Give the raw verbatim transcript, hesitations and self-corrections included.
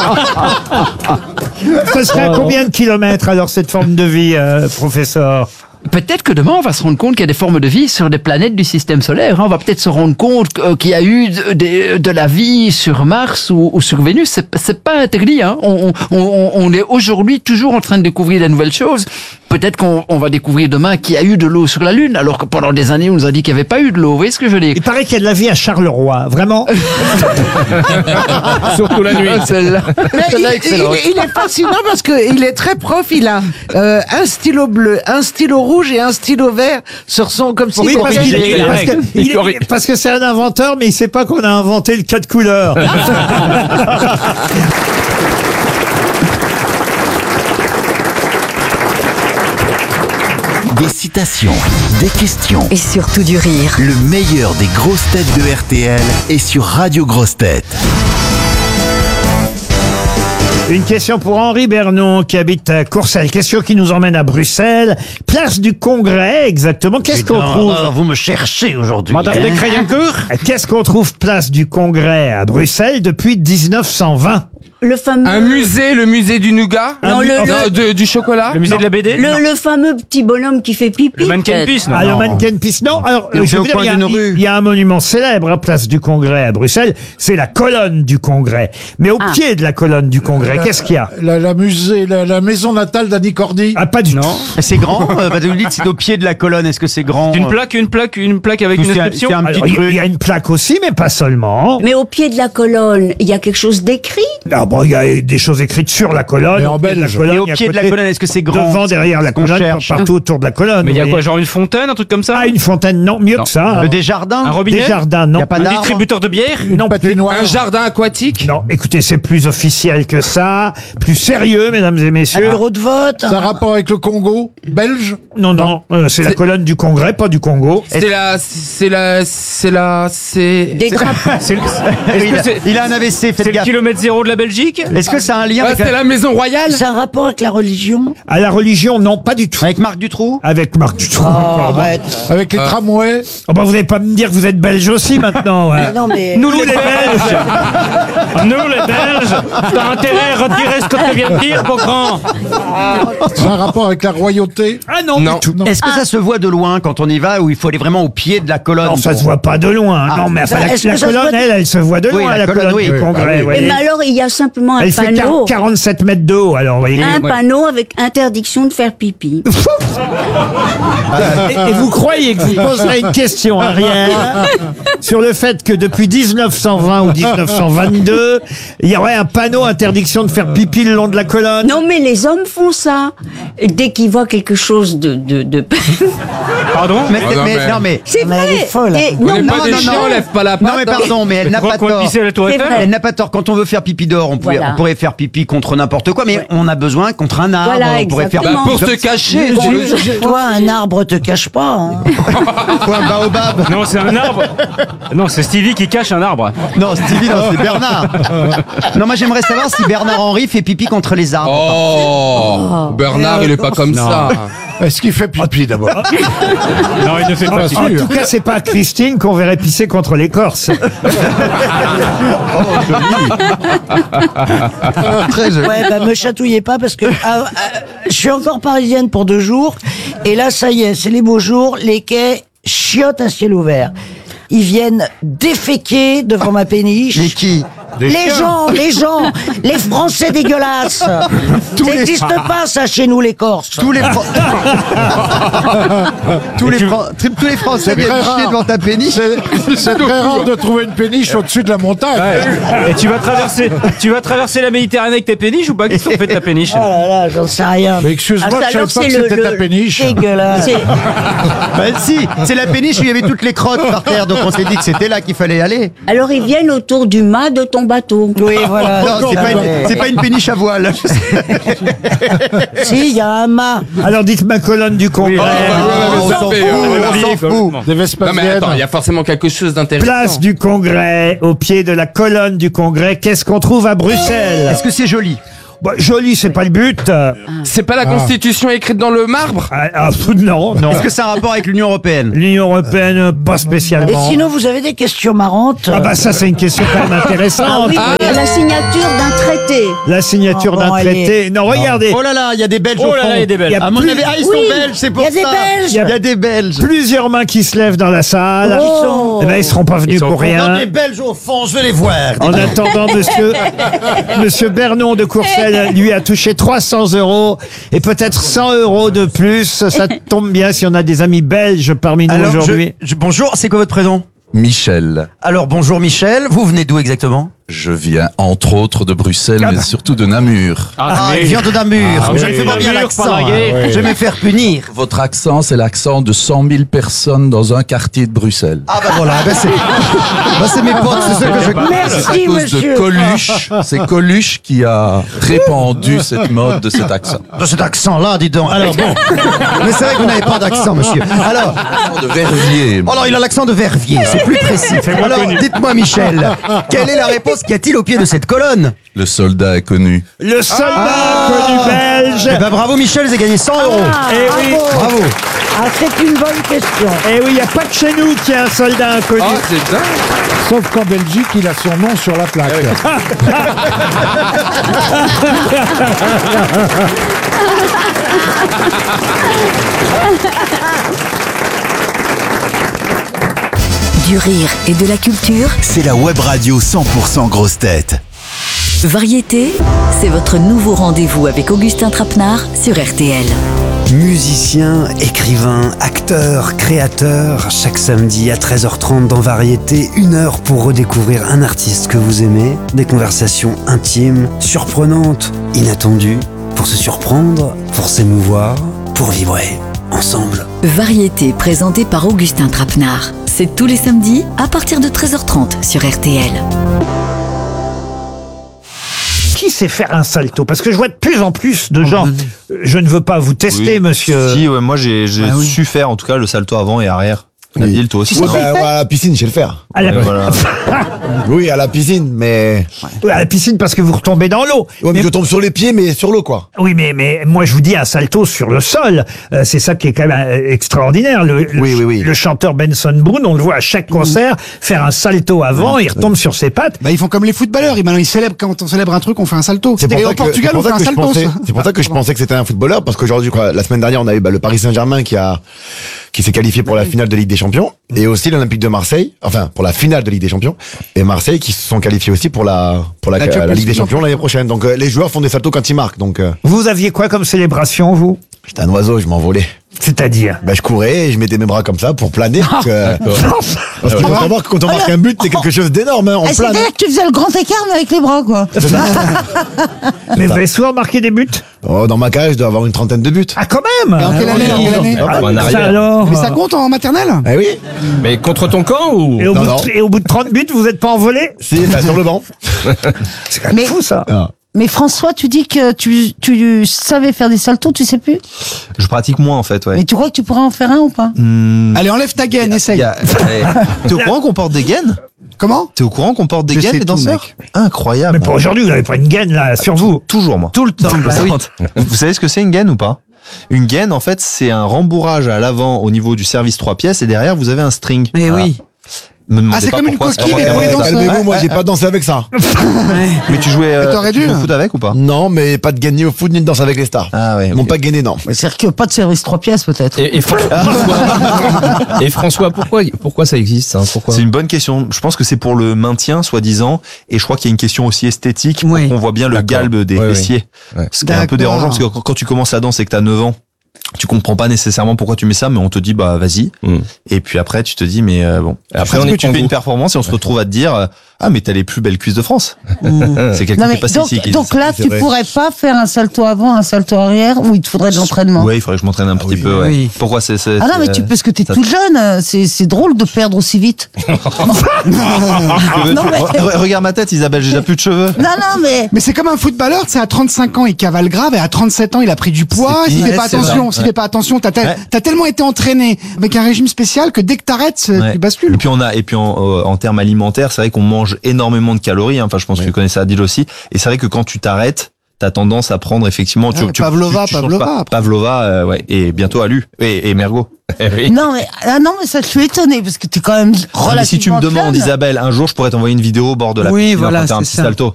Ça serait à combien de kilomètres alors cette forme de vie, euh, professeur? Peut-être que demain, on va se rendre compte qu'il y a des formes de vie sur des planètes du système solaire. On va peut-être se rendre compte qu'il y a eu de, de, de la vie sur Mars ou, ou sur Vénus. C'est, c'est pas interdit. Hein. On, on, on est aujourd'hui toujours en train de découvrir de nouvelles choses. Peut-être qu'on on va découvrir demain qu'il y a eu de l'eau sur la Lune, alors que pendant des années, on nous a dit qu'il n'y avait pas eu de l'eau. Vous voyez ce que je veux dire? Il paraît qu'il y a de la vie à Charleroi. Vraiment? Surtout la nuit. Celle-là, Mais celle-là il, excellente. il- il est fascinant parce qu'il est très prof. Il a euh, un stylo bleu, un stylo rouge et un stylo vert sur son comme si Oui, parce, c'était- qu'il- les parce que, règles. il Il est- corrige. parce que c'est un inventeur, mais il sait pas qu'on a inventé le quatre couleurs. Des citations, des questions. Et surtout du rire. Le meilleur des grosses têtes de R T L est sur Radio Grosses Têtes. Une question pour Henri Bernon qui habite à Courcelles. Question qui nous emmène à Bruxelles. Place du Congrès, exactement. Qu'est-ce qu'on trouve? Vous me cherchez aujourd'hui. Madame de Crédincourt. Qu'est-ce qu'on trouve place du Congrès à Bruxelles depuis dix-neuf cent vingt? Le fameux... Un musée, le musée du nougat. Non, le- Non, le- de- du chocolat. Le musée de la B D. Le, le fameux petit bonhomme qui fait pipi. Le mannequin peut-être. pisse, non? Ah, le mannequin pisse, non. Alors, Et euh, on je fait veux au dire, coin il y, a- d'une il- rue. il y a un monument célèbre à Place du Congrès à Bruxelles. C'est la colonne du Congrès. Mais au Ah. pied de la colonne du Congrès, qu'est-ce qu'il y a? La, la musée, la, la maison natale d'Annie Cordy. Ah, pas du tout. C'est grand. euh, bah, vous dites c'est au pied de la colonne. Est-ce que c'est grand? Une plaque, une plaque, une plaque avec Ou une c'est un- inscription. c'est un petit Alors, il truc. y a une plaque aussi, mais pas seulement. Mais au pied de la colonne, il y a quelque chose d'écrit. Ah bon, il y a des choses écrites sur la colonne. Mais en au pied de la belge. colonne, Et au à pied de la côté, colonne, est-ce que c'est grand? devant, derrière la qu'on colonne, cherche. partout autour de la colonne. Mais il y a vous quoi, voyez. genre une fontaine, un truc comme ça? Ah, une fontaine, non, mieux Non. que ça. Euh, Des jardins? Un robinet? Des jardins, Y non. a pas Un d'arbres? distributeur de bière? Non, Patinoire. Un jardin aquatique. non, écoutez, c'est plus officiel que ça, plus sérieux, mesdames et messieurs. bureau de vote. Ça a rapport avec le Congo belge. Non, non, euh, c'est la C'est- colonne du Congrès, pas du Congo. C'est la, c'est la, c'est la, c'est. Des drapeaux. C'est le, il, est-ce a, que c'est, il a un A V C, c'est faites le gaffe. kilomètre zéro de la Belgique? Est-ce que ça a un lien Ah, avec, c'est la- la maison royale. C'est un rapport avec la religion. À la religion, non, pas du tout. avec Marc Dutroux? Avec Marc Dutroux. arrête. Avec les tramways. Oh, bah, vous n'allez pas me dire que vous êtes belge aussi maintenant. hein. Non mais. Nous les Belges! Nous les Belges! T'as intérêt à retirer ce que tu viens de dire, beau grand! Ça a un rapport avec la royauté. Ah non, Non. du tout. Est-ce que ça se voit de loin quand on y va ou il faut aller vraiment au pied de la colonne? Non, ça pour- se voit pas de loin. Ah. non, mais enfin, Ça- la, est-ce que la ça se colonne, voit- elle, elle se voit de Oui, loin, la la, colonne, colonne oui. du Oui, Congrès. bah oui. vous voyez. Mais alors, il y a simplement un Elle fait quar- panneau. quarante-sept mètres de haut, alors, vous voyez. Un panneau avec interdiction de faire pipi. Et, et vous croyez que vous poserez une question, Ariel, sur le fait que depuis dix-neuf cent vingt ou dix-neuf cent vingt-deux, il y aurait un panneau interdiction de faire pipi le long de la colonne? Non, mais les hommes font ça. Dès qu'ils voient quelque chose de... de, de... Pardon? Mais, Ah, non, mais- mais- non, mais. C'est Mais vrai. elle est folle, Et- On non, n'est non, pas des non, chiens, non. on lève pas la Non, patte. mais pardon, mais elle n'a Tu crois pas qu'on tort. pissait à la Tour C'est Eiffel? vrai. Elle n'a pas tort. Quand on veut faire pipi dehors, on, pouvait, Voilà. on pourrait faire pipi contre n'importe quoi, mais on a besoin contre un arbre. Voilà, on pourrait faire exactement. Bah, pour se cacher. tu- Toi, un arbre te cache pas. Hein. quoi, un baobab. Non, c'est un arbre. Non, c'est Stevie qui cache un arbre. Non, Stevie, non, c'est Bernard. Non, moi j'aimerais savoir si Bernard Henry fait pipi contre les arbres. Oh, Bernard, il est pas comme ça. Est-ce qu'il fait pipi d'abord? Non, il ne fait pas Pas pipi. sûr. En tout cas, c'est pas Christine qu'on verrait pisser contre l'écorce. Très joli. Ouais, bah me chatouillez pas parce que ah, ah, je suis encore parisienne pour deux jours et là ça y est, c'est les beaux jours, les quais chiotent à ciel ouvert. Ils viennent déféquer devant ma péniche. Mais qui? Les gens, les gens, les Français dégueulasses. Ça n'existe pas ça chez nous les Corses. Tous les Fran- tous les Fran- tous les Français C'est viennent très chier rare. devant ta péniche. C'est c'est très rare de trouver une péniche au-dessus de la montagne. Ouais. Et tu vas traverser, tu vas traverser la Méditerranée avec tes péniches ou pas? Qu'est-ce qu'on fait de ta péniche? Oh là là, j'en sais rien. Mais excuse-moi, Ah, ça, je savais alors, pas que c'est le- c'était ta le- péniche. Dégueulasse. C'est- Bah si, c'est la péniche où il y avait toutes les crottes par terre, donc on s'est dit que c'était là qu'il fallait aller. Alors, ils viennent autour du mât de ton bateau. Oui, voilà. Non, c'est pas, une- c'est pas une péniche à voile. Si, il y a un mât. Alors dites ma colonne du Congrès. Ah, bah, ouais, on ouais, ça s'en fait, fout, euh, on oui, s'en fout. complètement. Des Non mais Vespasiennes. attends, il y a forcément quelque chose d'intéressant. Place du Congrès, au pied de la colonne du Congrès. Qu'est-ce qu'on trouve à Bruxelles? Est-ce que c'est joli? Bon, joli, c'est pas le but. Euh, C'est pas la Constitution écrite dans le marbre? Ah, ah, non, non. Est-ce que c'est un rapport avec l'Union européenne? L'Union européenne, pas Et spécialement. sinon, vous avez des questions marrantes? Ah bah ça, c'est une question quand même intéressante. Ah, la signature d'un traité. La signature Oh, d'un bon, traité. Non, regardez. Oh là là, il y a des Belges Oh au là fond. là, il y a des Belges. Il y a À mon plus- avis, ah, ils sont Oui, belges, c'est pour il y a ça. des Belges. Il y a des Belges. Plusieurs mains qui se lèvent dans la salle. Oh. Eh ben, ils seront pas venus Ils sont pour rien. Belges au fond, je vais les voir. En attendant, monsieur, monsieur Bernon de Courcelles, lui, a touché trois cents euros et peut-être cent euros de plus. Ça tombe bien si on a des amis belges parmi nous Alors, je- aujourd'hui. je- bonjour, c'est quoi votre prénom? Michel, Alors, bonjour Michel, vous venez d'où exactement? je viens entre autres de Bruxelles, mais surtout de Namur. Ah, il vient de Namur. Ah, je oui. ne fais pas bien Namur, l'accent. par la guerre. hein. Je vais me faire punir. Votre accent, c'est l'accent de cent mille personnes dans un quartier de Bruxelles. Ah bah voilà, bah c'est bah c'est mes potes, c'est ce que je C'est à Merci, cause monsieur. de Coluche. C'est Coluche qui a répandu cette mode de cet accent. de cet accent-là, dis donc. Alors bon, mais c'est vrai que vous n'avez pas d'accent, monsieur. Alors, L'accent de Verviers. moi. alors il a l'accent de Verviers, c'est plus précis. Alors, dites-moi Michel, quelle est la réponse qu'y a-t-il au pied de cette colonne? Le soldat inconnu. Le soldat connu belge. Eh ben bravo Michel, vous avez gagné cent euros. Eh oui, Bravo. Ah, c'est une bonne question. eh oui, il n'y a pas que chez nous qu'il y a un soldat inconnu. Ah, c'est dingue. Sauf qu'en Belgique, il a son nom sur la plaque. Du rire et de la culture, C'est la web radio cent pour cent grosse tête. Variété, c'est votre nouveau rendez-vous avec Augustin Trapenard sur R T L. Musicien, écrivain, acteur, créateur, chaque samedi à treize heures trente dans Variété, une heure pour redécouvrir un artiste que vous aimez, des conversations intimes, surprenantes, inattendues, pour se surprendre, pour s'émouvoir, pour vibrer, ensemble. Variété présentée par Augustin Trapenard. C'est tous les samedis à partir de treize heures trente sur R T L. Qui sait faire un salto? Parce que je vois de plus en plus de gens. Euh, Je ne veux pas vous tester, Oui. monsieur. Si, ouais, moi j'ai j'ai Ah oui. su faire en tout cas le salto avant et arrière. Nabil, toi aussi. Ouais, non bah, ouais, à la piscine, je sais le faire. À la... Ouais, voilà. Oui, à la piscine, mais. Ouais, à la piscine parce que vous retombez dans l'eau. Ouais, mais je tombe sur les pieds, mais sur l'eau, quoi. Oui, mais, mais moi je vous dis un salto sur le sol. Euh, c'est ça qui est quand même euh, extraordinaire. Le, le, Oui, oui, oui. le chanteur Benson Boone, on le voit à chaque concert faire un salto avant, il retombe sur ses pattes. Bah, ils font comme les footballeurs. Ils, maintenant, ils célèbrent, quand on célèbre un truc, on fait un salto. C'est pour, C'était ça au que, Portugal, c'est on pour fait ça un que je salto. pensais, ça. c'est pour ça que je pensais que c'était un footballeur, parce qu'aujourd'hui, quoi, la semaine dernière, on a eu bah, le Paris Saint-Germain qui a qui s'est qualifié pour la finale de Ligue des Champions, et aussi l'Olympique de Marseille, enfin pour la finale de Ligue des Champions, et Marseille qui se sont qualifiés aussi pour la pour la, La la, Champions Ligue des League. Champions l'année prochaine. Donc euh, les joueurs font des saltos quand ils marquent. Donc euh, Vous aviez quoi comme célébration, vous? j'étais un oiseau, je m'envolais. C'est-à-dire? Bah, je courais et je mettais mes bras comme ça pour planer. Parce que- parce qu'il faut Ah. savoir que quand on marque un but, c'est quelque chose d'énorme, hein, on plane. C'est-à-dire que tu faisais le grand écart, mais avec les bras, quoi. Mais vous avez souvent marqué des buts? Oh, dans ma carrière, je dois avoir une trentaine de buts. Ah, quand même! Et en quelle année, en quelle année Ah, Ah, en ça arrière. alors? Mais ça compte en maternelle? Eh oui, Mais contre ton camp ou Et au, Non, bout non. de, et au bout de trente buts, vous n'êtes pas envolé? si, bah, sur le banc. C'est quand même Mais- fou, ça. Ah. Mais François, tu dis que tu, tu savais faire des saltos, tu sais plus? Je pratique moins en fait, ouais. Mais tu crois que tu pourrais en faire un ou pas? Hmm, Allez, enlève ta gaine, y essaye. a- eh, T'es au courant qu'on porte des gaines? Comment? T'es au courant qu'on porte des Je gaines sais les tout, danseurs? mec. Incroyable. Mais pour aujourd'hui, vous n'avez pas une gaine, là, sur vous. Toujours moi. Tout le temps. Bah oui. Vous savez ce que c'est une gaine ou pas? Une gaine, en fait, c'est un rembourrage à l'avant au niveau du service trois pièces et derrière vous avez un string. Mais Voilà. oui. Me demandez Ah, c'est pas comme une pourquoi, coquille, c'est mais vraiment pour les des danseurs. danseurs. Calmez-vous, moi, j'ai pas dansé avec ça. Mais tu jouais euh, t'aurais tu dû. jouais au foot avec ou pas? Non, mais pas de gaine ni au foot, ni de danse avec les stars. Ah ouais. Ils m'ont ok. pas gainé, non. C'est-à-dire que pas de service trois pièces, peut-être. Et, et Fran- François, et François, pourquoi, pourquoi ça existe hein, Pourquoi C'est une bonne question. Je pense que c'est pour le maintien, soi-disant, et je crois qu'il y a une question aussi esthétique. Pour Oui. qu'on voit bien le D'accord. galbe des Oui, oui. fessiers. Ouais. Ce qui est un peu D'accord. dérangeant parce que quand, quand tu commences la danse et que t'as neuf ans, tu comprends pas nécessairement pourquoi tu mets ça, mais on te dit bah vas-y. Mm. Et puis après tu te dis mais euh, bon. Et après, Après on on est tu fais pour une vous. performance et on se retrouve à te dire euh, ah mais t'as les plus belles cuisses de France. C'est quelqu'un Non, qui mais est passé donc, ici. qui dit donc ça. là, c'est tu vrai. pourrais pas faire un salto avant, un salto arrière, ou il te faudrait de l'entraînement? Ouais, il faudrait que je m'entraîne un petit oui. peu. Ouais. Oui. Pourquoi c'est c'est- Ah non, mais c'est- tu, parce que t'es ça- tout jeune, euh, c'est, c'est drôle de perdre aussi vite. non, mais, Re- Regarde ma tête, Isabelle, j'ai déjà plus de cheveux. non, non, mais, Mais c'est comme un footballeur, c'est à trente-cinq ans, il cavale grave, et à trente-sept ans, il a pris du poids. C'est S'il fait pire, pas c'est attention, ça. s'il fait pas attention, t'as, t'as, Ouais. t'as tellement été entraîné avec un régime spécial que dès que t'arrêtes, Ouais. tu bascules. Et puis on a et puis en, euh, en termes alimentaires, c'est vrai qu'on mange énormément de calories. hein. Enfin, je pense que tu connais ça, Adil aussi. Et c'est vrai que quand tu t'arrêtes, t'as tendance à prendre effectivement. Tu, Ah, tu, Pavlova, tu, tu changes Pavlova, pas. après. Pavlova, euh, ouais, et bientôt Alu et, et Mergo. Eh oui. Non mais ah non mais ça je suis étonnée parce que t'es quand même Non, mais relativement si tu me demandes, jeune. Isabelle, un jour je pourrais t'envoyer une vidéo au bord de la Oui, piscine voilà, quand t'as un c'est petit ça. salto.